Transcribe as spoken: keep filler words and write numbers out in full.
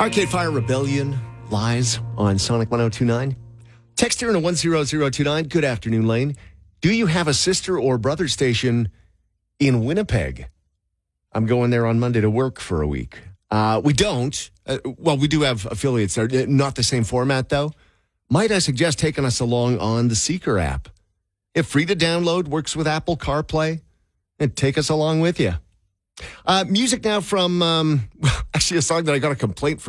Arcade Fire Rebellion, Lies on Sonic one oh two nine. Text here in a one zero zero two nine. Good afternoon, Lane. Do you have a sister or brother station in Winnipeg? I'm going there on Monday to work for a week. Uh, we don't. Uh, well, we do have affiliates there. Not the same format, though. Might I suggest taking us along on the Seeker app? If free to download, works with Apple CarPlay, and take us along with you. Uh, music now from, um, actually, a song that I got a complaint from.